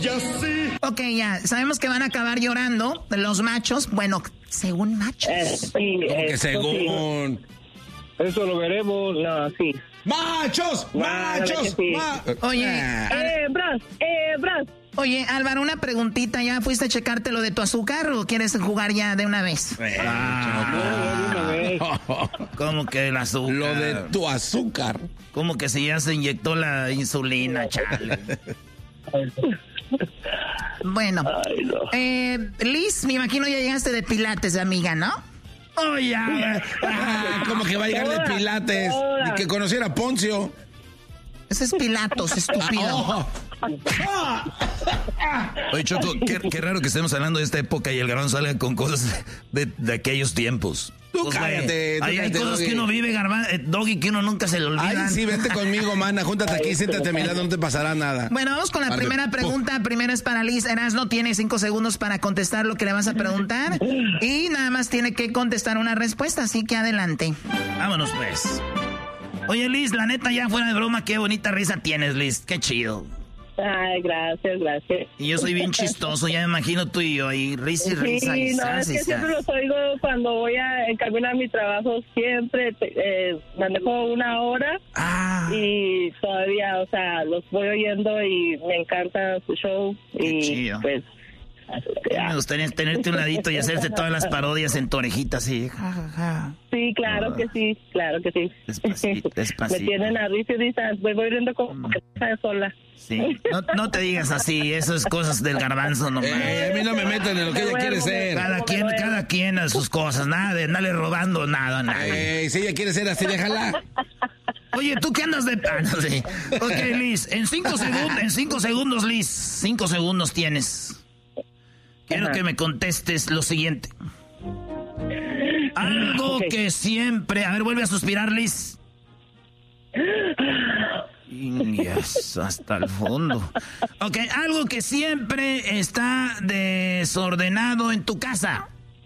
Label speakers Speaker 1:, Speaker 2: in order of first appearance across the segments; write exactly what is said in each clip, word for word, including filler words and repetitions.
Speaker 1: Ya sí.
Speaker 2: Ok, ya, sabemos que van a acabar llorando los machos. Bueno, según machos.
Speaker 3: Eh, sí,
Speaker 4: ¿Cómo
Speaker 3: eh,
Speaker 4: que según?
Speaker 3: sí. Eso lo veremos. No, sí.
Speaker 4: ¡Machos! ¡Machos!
Speaker 3: Sí.
Speaker 4: Ma-
Speaker 2: Oye,
Speaker 4: Ah.
Speaker 3: Eh, bros, eh, bros.
Speaker 2: oye, Álvaro, una preguntita. ¿Ya fuiste a checarte lo de tu azúcar o quieres jugar ya de una vez?
Speaker 4: Ah.
Speaker 3: No, de una vez.
Speaker 2: ¿Cómo que el azúcar?
Speaker 4: Lo de tu azúcar.
Speaker 2: ¿Cómo que si ya se inyectó la insulina, chale? Bueno,
Speaker 3: Ay, no.
Speaker 2: eh, Liz, me imagino ya llegaste de Pilates, amiga, ¿no?
Speaker 4: Oh, ya. Ah, como que va a llegar de
Speaker 3: Toda,
Speaker 4: Pilates.
Speaker 3: toda.
Speaker 4: Y que conociera a Poncio.
Speaker 2: Ese es Pilatos, estúpido.
Speaker 4: Oh.
Speaker 5: Oye, Choco, qué, qué raro que estemos hablando de esta época y el Garbanzo salga con cosas de, de aquellos tiempos.
Speaker 4: Tú
Speaker 5: Pues, güey,
Speaker 4: cállate, tú
Speaker 5: Hay, hay
Speaker 4: cállate,
Speaker 5: cosas
Speaker 4: Doggy.
Speaker 5: que uno vive, Garbanzo, eh, Doggy, que uno nunca se le olvidan.
Speaker 4: Ay, sí, vente conmigo, mana. Júntate aquí, siéntate a mi lado, no te pasará nada.
Speaker 2: Bueno, vamos con la
Speaker 4: Vale,
Speaker 2: primera
Speaker 4: pum.
Speaker 2: pregunta. Primero es para Liz. Erasno tiene cinco segundos para contestar lo que le vas a preguntar. Y nada más tiene que contestar una respuesta, así que adelante.
Speaker 5: Vámonos, pues. Oye, Liz, la neta, ya fuera de broma, qué bonita risa tienes, Liz. Qué chido.
Speaker 3: Ay, gracias, gracias.
Speaker 5: Y yo soy bien chistoso, ya me imagino tú y yo ahí, risa y risa.
Speaker 3: Sí,
Speaker 5: y
Speaker 3: no,
Speaker 5: zas,
Speaker 3: es
Speaker 5: y
Speaker 3: que
Speaker 5: zas.
Speaker 3: siempre los oigo cuando voy a encaminar mi trabajo, siempre te- eh, manejo una hora
Speaker 5: Ah,
Speaker 3: y todavía, o sea, los voy oyendo y me encanta su show
Speaker 5: Qué
Speaker 3: y
Speaker 5: chido.
Speaker 3: pues...
Speaker 5: me gustaría tenerte un ladito y hacerte todas las parodias en tu orejita así. Ja, ja, ja.
Speaker 3: Sí, claro que sí, claro que sí.
Speaker 5: Despacito, despacito.
Speaker 3: Me tienen a risa y risa, voy voy riendo como que está sola.
Speaker 5: Sí. No, no te digas así, eso es cosas del Garbanzo nomás.
Speaker 4: Eh, a mí no me metan en lo que ella quiere ser.
Speaker 5: Cada quien, cada quien a sus cosas, nada de andarle robando nada a nadie.
Speaker 4: Eh, si ella quiere ser así, déjala.
Speaker 5: Oye, ¿tú qué andas de pan? Sí. Ok, Liz, en cinco segundos, en cinco segundos, Liz, cinco segundos tienes. Quiero
Speaker 3: Ajá.
Speaker 5: que me contestes lo siguiente. Algo
Speaker 3: Ok.
Speaker 5: que siempre... A ver, vuelve a suspirar, Liz. Yes, hasta el fondo. Ok, algo que siempre está desordenado en tu casa.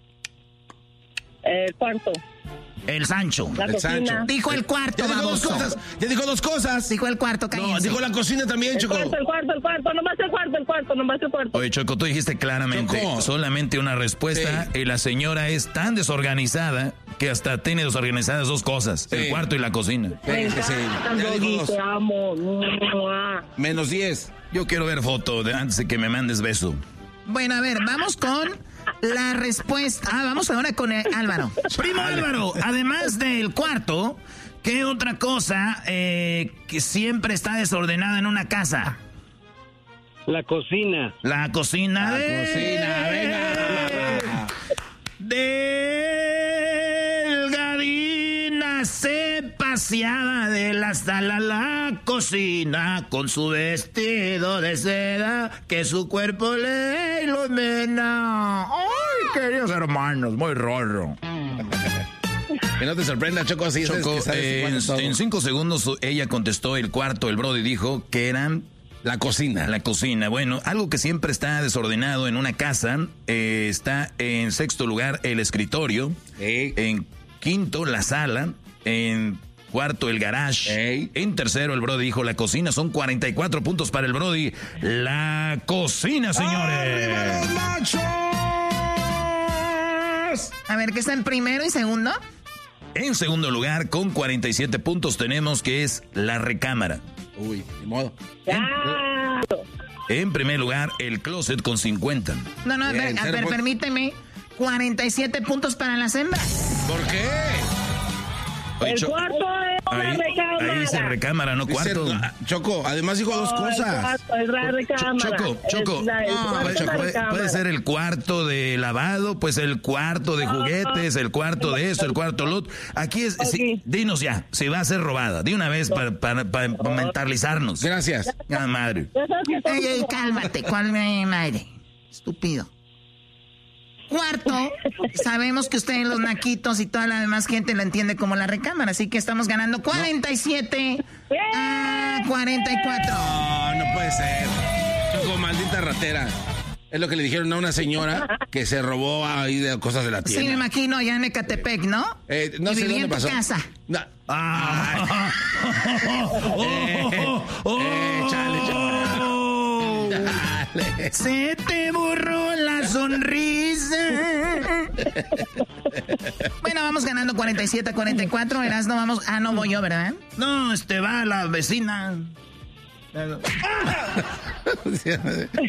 Speaker 3: Eh, cuarto,
Speaker 5: El Sancho.
Speaker 3: la
Speaker 4: El
Speaker 3: cocina.
Speaker 4: Sancho.
Speaker 2: Dijo el cuarto,
Speaker 4: Ya dijo dos
Speaker 2: baboso.
Speaker 4: cosas. Ya dijo dos cosas.
Speaker 2: Dijo el cuarto,
Speaker 4: No,
Speaker 2: cállense.
Speaker 4: dijo la cocina también,
Speaker 3: El
Speaker 4: Choco.
Speaker 3: cuarto, el cuarto, el cuarto, nomás el cuarto, el cuarto, nomás el cuarto.
Speaker 5: Oye, Choco, tú dijiste claramente
Speaker 4: Choco.
Speaker 5: solamente una respuesta
Speaker 4: Sí.
Speaker 5: y la señora es tan desorganizada que hasta tiene desorganizadas dos cosas,
Speaker 4: Sí.
Speaker 5: el cuarto y la cocina.
Speaker 4: Sí, sí, sí.
Speaker 3: encantan,
Speaker 4: Ya dijo
Speaker 3: Doggy,
Speaker 4: dos.
Speaker 3: te amo. Mua.
Speaker 4: Menos diez.
Speaker 5: Yo quiero ver foto de antes de que me mandes beso.
Speaker 2: Bueno, a ver, vamos con la respuesta. Ah, vamos ahora con el Álvaro.
Speaker 5: Primo Álvaro, además del cuarto, ¿qué otra cosa eh, que siempre está desordenada en una casa?
Speaker 6: La cocina.
Speaker 5: La cocina.
Speaker 4: La
Speaker 5: de-
Speaker 4: cocina, venga.
Speaker 5: Delgadina se paseaba de la sala a la cocina con su vestido de seda que su cuerpo le ilumina. ¡Ay, queridos hermanos! Muy raro.
Speaker 4: Que no te sorprenda, Choco, así sabes
Speaker 5: Choco,
Speaker 4: que sabes
Speaker 5: eh,
Speaker 4: cuándo
Speaker 5: en,
Speaker 4: todo.
Speaker 5: en cinco segundos ella contestó el cuarto, el Brody dijo que eran
Speaker 4: La cocina.
Speaker 5: la cocina. Bueno, algo que siempre está desordenado en una casa, eh, está en sexto lugar el escritorio,
Speaker 4: Ey.
Speaker 5: en quinto la sala, en cuarto el garage,
Speaker 4: Ey.
Speaker 5: en tercero el Brody dijo la cocina, son cuarenta y cuatro puntos para el Brody. La cocina, señores.
Speaker 4: ¡Arriba los machos!
Speaker 2: A ver, ¿qué está en primero y segundo?
Speaker 5: En segundo lugar, con cuarenta y siete puntos tenemos que es la recámara.
Speaker 4: Uy, ni modo.
Speaker 3: Ah,
Speaker 5: En primer lugar, el closet con cincuenta.
Speaker 2: No, no, a
Speaker 4: Bien,
Speaker 2: ver, a
Speaker 4: cero
Speaker 2: ver,
Speaker 4: puntos.
Speaker 2: permíteme. cuarenta y siete puntos para las hembras.
Speaker 4: ¿Por qué?
Speaker 5: Oye,
Speaker 3: el
Speaker 5: Cho-
Speaker 3: cuarto es la
Speaker 5: ahí,
Speaker 3: recámara.
Speaker 5: ahí dice recámara, no
Speaker 4: Dice-
Speaker 5: cuarto.
Speaker 4: Choco, además dijo dos
Speaker 3: No, el
Speaker 4: cosas.
Speaker 3: cuarto es la recámara.
Speaker 5: Choco, Choco,
Speaker 3: Es la- el
Speaker 5: no,
Speaker 3: cuarto
Speaker 5: puede,
Speaker 3: es la
Speaker 5: puede-
Speaker 3: recámara.
Speaker 5: puede ser el cuarto de lavado, pues el cuarto de juguetes, el cuarto de esto, el cuarto lo otro. Aquí es, sí,
Speaker 3: Ok.
Speaker 5: dinos ya, si va a ser robada, de una vez para, para, para mentalizarnos.
Speaker 4: Gracias.
Speaker 5: Ah, madre.
Speaker 3: Ya sabes que
Speaker 2: Ey, ey,
Speaker 3: estamos-
Speaker 2: cálmate, ¿cuál me madre? Estúpido. Cuarto, sabemos que ustedes los naquitos y toda la demás gente lo entiende como la recámara, así que estamos ganando cuarenta y siete a cuarenta y cuatro.
Speaker 4: No, no puede ser. Choco, maldita ratera. Es lo que le dijeron a una señora que se robó ahí de cosas de la tienda.
Speaker 2: Sí, me imagino allá en Ecatepec, ¿no?
Speaker 4: Eh, no
Speaker 2: y
Speaker 4: sé
Speaker 2: vivía
Speaker 4: dónde
Speaker 2: en tu
Speaker 4: pasó.
Speaker 2: casa.
Speaker 4: No.
Speaker 5: Ah.
Speaker 4: Eh, eh, chale, chale. Dale.
Speaker 2: Se te borró la sonrisa. Bueno, vamos ganando cuarenta y siete a cuarenta y cuatro. Verás, no vamos. Ah, no voy yo, ¿verdad?
Speaker 5: No, este va la vecina.